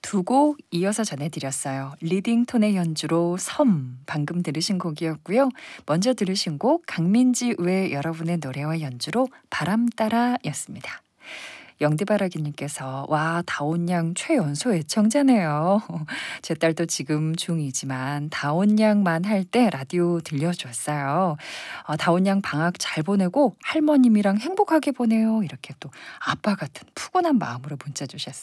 두 곡 이어서 전해드렸어요. 리딩톤의 연주로 섬 방금 들으신 곡이었고요. 먼저 들으신 곡 강민지 외 여러분의 노래와 연주로 바람 따라였습니다. 영대바라기님께서 와 다온양 최연소 애청자네요. 제 딸도 지금 중2지만 다온양만 할 때 라디오 들려줬어요. 다온양 방학 잘 보내고 할머님이랑 행복하게 보내요. 이렇게 또 아빠 같은 푸근한 마음으로 문자 주셨어요.